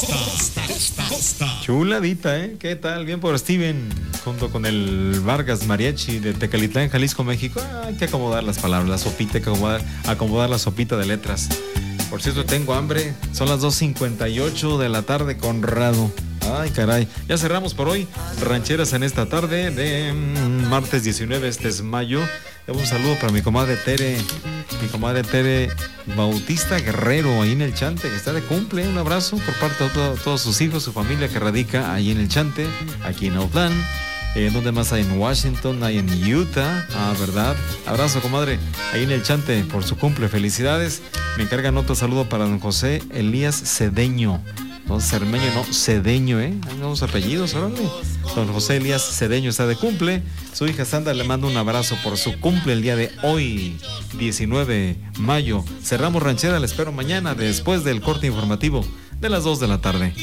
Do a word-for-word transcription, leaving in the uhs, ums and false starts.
Chuladita, ¿eh? ¿Qué tal? Bien por Steven, junto con el Vargas Mariachi de Tecalitlán, Jalisco, México. Ah, hay que acomodar las palabras, la sopita, hay que acomodar, acomodar la sopita de letras. Por cierto, tengo hambre. Son las dos cincuenta y ocho de la tarde, Conrado. Ay, caray. Ya cerramos por hoy. Rancheras en esta tarde de mm, martes diecinueve, este es mayo. Un saludo para mi comadre Tere, mi comadre Tere Bautista Guerrero, ahí en el Chante, que está de cumple. Un abrazo por parte de todo, todos sus hijos, su familia que radica ahí en el Chante, aquí en Outland. Eh, ¿Dónde más hay? En Washington, hay en Utah. Ah, ¿verdad? Abrazo, comadre, ahí en el Chante por su cumple. Felicidades. Me encargan otro saludo para don José Elías Cedeño. Don Cermeño, no, Cedeño, ¿eh? Hay unos apellidos, órale. Don José Elías Cedeño está de cumple. Su hija Sandra le manda un abrazo por su cumple el día de hoy, diecinueve de mayo. Cerramos Ranchera, la espero mañana después del corte informativo de las dos de la tarde.